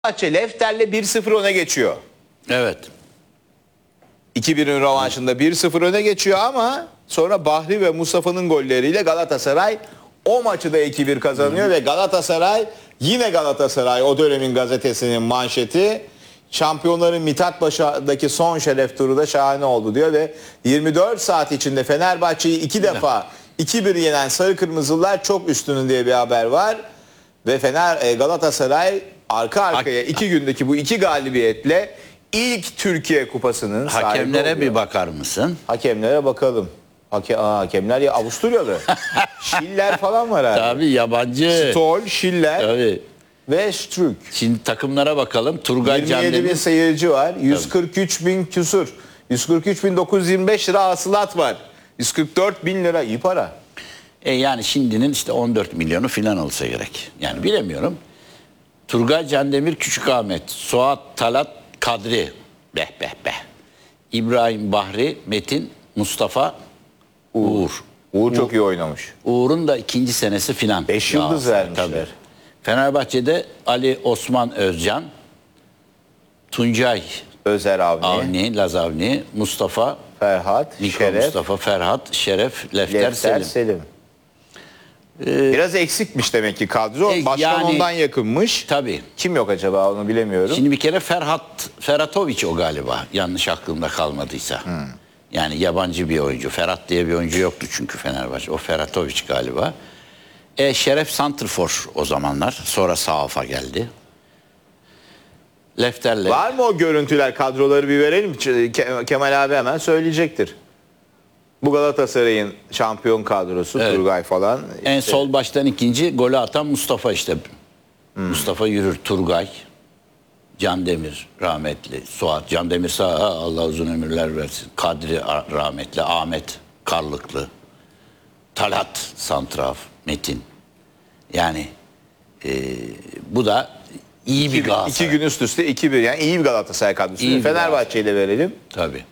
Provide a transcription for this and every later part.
Fenerbahçe Lefter'le 1-0 öne geçiyor. Evet. 2-1'in rövanşında 1-0 öne geçiyor ama sonra Bahri ve Mustafa'nın golleriyle Galatasaray o maçı da 2-1 kazanıyor ve Galatasaray, yine Galatasaray o dönemin gazetesinin manşeti, şampiyonların Mithatpaşa'daki son şeref turu da şahane oldu diyor ve 24 saat içinde Fenerbahçe'yi 2 defa 2-1 yenen Sarı Kırmızılılar çok üstünün diye bir haber var ve Galatasaray arka arkaya 2 gündeki bu 2 galibiyetle ilk Türkiye Kupası'nın sahibi Hakemlere oluyor. bir bakar mısın? Hakemlere bakalım. Hakemler ya Avusturyalı. Schiller falan var abi. Tabii yabancı. Stoll, Schiller Tabii. ve Strük. Şimdi takımlara bakalım. Turgay 27 bin Candemir. seyirci var. 143 bin küsur. 143 bin 925 lira hasılat var. 144 bin lira. İyi para. Yani şimdinin işte 14 milyonu filan olsa gerek. Yani bilemiyorum. Turgay Candemir, Küçük Ahmet, Suat, Talat, Kadri. Beh beh beh. İbrahim, Bahri, Metin, Mustafa, Uğur. Uğur çok iyi oynamış. Uğur'un da ikinci senesi filan. 5 yıldız vermişler. Tabii. Fenerbahçe'de Ali Osman Özcan, Tuncay Özer Avni, Avni, Lazavni, Mustafa, Ferhat, Niko Şeref, Mustafa, Ferhat, Şeref, Lefter, Lefter, Selim. Selim. Biraz eksikmiş demek ki kadro. Başkan yani- ondan yakınmış. Tabii. Kim yok acaba onu bilemiyorum. Şimdi bir kere Ferhatoviç o galiba. Yanlış aklımda kalmadıysa. Yani yabancı bir oyuncu. Ferhat diye bir oyuncu yoktu çünkü Fenerbahçe. O Ferhatoviç galiba. Şeref santrfor o zamanlar. Sonra Sağof'a geldi. Lefter'le. Var mı o görüntüler? Kadroları bir verelim. Kemal abi hemen söyleyecektir. Bu Galatasaray'ın şampiyon kadrosu, Evet. Turgay falan. En İşte sol baştan ikinci golü atan Mustafa işte. Mustafa Yürür, Turgay, Candemir rahmetli, Suat, Candemir sağ, Allah uzun ömürler versin. Kadri rahmetli, Ahmet Karlıklı, Talat Santraf, Metin. Yani bu da iyi bir Galatasaray. 2 gün üst üste 2-1 yani iyi bir Galatasaray kadrosu. İyi bir Fenerbahçe'yi de verelim. Tabii.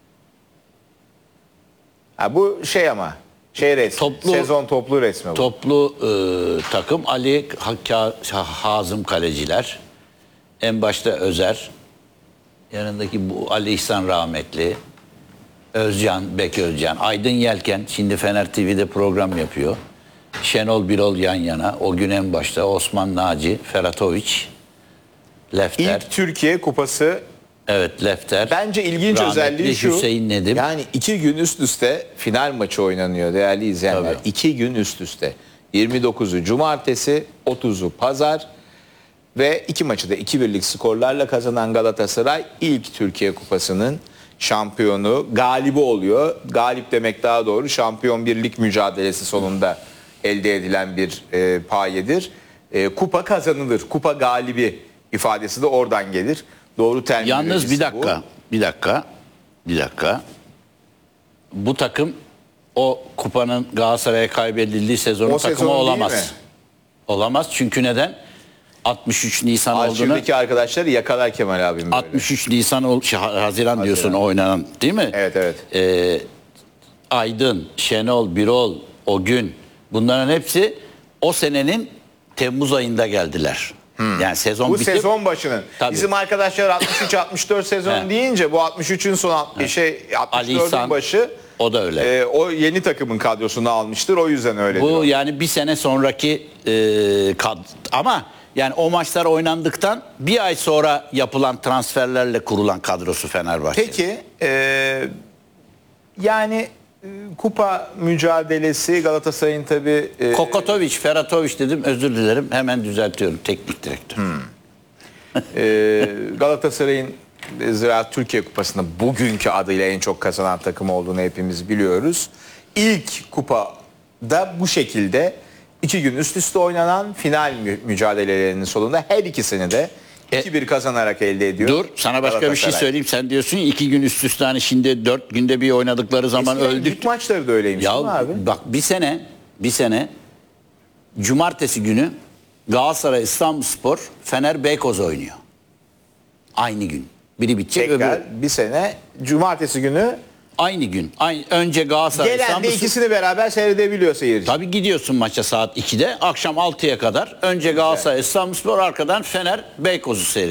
Ha, bu şey ama resmi. Sezon toplu resmi bu. Toplu takım Ali Hazım kaleciler. En başta Özer. Yanındaki bu Ali İhsan rahmetli. Özcan, Bek Özcan. Aydın Yelken şimdi Fener TV'de program yapıyor. Şenol Birol yan yana. O gün en başta Osman Naci, Ferhatoviç, Lefter. İlk Türkiye Kupası. Evet, Lefter. Bence ilginç Rahmetli özelliği şu. Hüseyin Nedim. Yani 2 gün üst üste final maçı oynanıyor değerli izleyenler. Tabii. 2 gün üst üste. 29'u cumartesi, 30'u pazar ve 2 maçı da 2-1'lik skorlarla kazanan Galatasaray ilk Türkiye Kupası'nın şampiyonu, galibi oluyor. Galip demek daha doğru. Şampiyon birlik mücadelesi sonunda elde edilen bir payedir. Kupa kazanılır. Kupa galibi ifadesi de oradan gelir. Doğru terminolojisi Yalnız bir dakika, bu. bir dakika. Bu takım o kupanın Galatasaray'a kaybedildiği sezonun O takımı sezonun değil olamaz. mi? Olamaz çünkü neden? 63 Nisan olduğunu, Arşivdeki arkadaşları yakalar Kemal abim böyle. 63 Nisan Haziran diyorsun oynanan değil mi? Evet evet. Aydın, Şenol, Birol, o gün bunların hepsi o senenin Temmuz ayında geldiler. Yani sezon Bu bitip sezon başının. Tabii. Bizim arkadaşlar 63-64 sezon He. deyince bu 63'ün son Ali 64'ün İhsan, başı o da öyle. o yeni takımın kadrosunu almıştır. O yüzden öyledir. Bu o. yani bir sene sonraki ama yani o maçlar oynandıktan bir ay sonra yapılan transferlerle kurulan kadrosu Fenerbahçe. Peki yani kupa mücadelesi Galatasaray'ın tabii Kokatoviç, Ferhatoviç dedim, özür dilerim, hemen düzeltiyorum, teknik direktör. Galatasaray'ın Ziraat Türkiye Kupası'nda bugünkü adıyla en çok kazanan takım olduğunu hepimiz biliyoruz. İlk kupada bu şekilde 2 gün üst üste oynanan final mücadelelerinin sonunda her ikisini de 2-1 kazanarak elde ediyor. Dur, sana başka bir şey Galatasaray. söyleyeyim. Sen diyorsun ya, 2 gün üst üste, hani şimdi 4 günde bir oynadıkları zaman Eskiden öldük. lig maçları da öyleymiş Ya değil mi abi? bak, bir sene cumartesi günü Galatasaray İstanbulspor Fener Beykoz oynuyor. Aynı gün. Biri bitecek, Tekrar öbürü. bir sene cumartesi günü Aynı gün. Önce Galatasaray Genelde İstanbulspor. ikisini beraber seyredebiliyor seyirci. Tabii gidiyorsun maça saat 2'de. Akşam 6'ya kadar. Önce Galatasaray İstanbulspor, arkadan Fener Beykoz'u seyrediyor.